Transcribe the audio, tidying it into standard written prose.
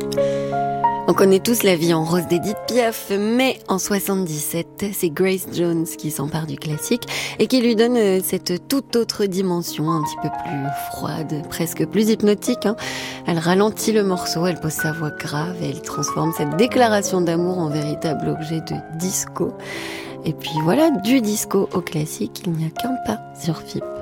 On connaît tous La vie en rose d'Édith Piaf, mais en 77, c'est Grace Jones qui s'empare du classique et qui lui donne cette toute autre dimension, un petit peu plus froide, presque plus hypnotique. Elle ralentit le morceau, elle pose sa voix grave et elle transforme cette déclaration d'amour en véritable objet de disco. Et puis voilà, du disco au classique, il n'y a qu'un pas sur FIP.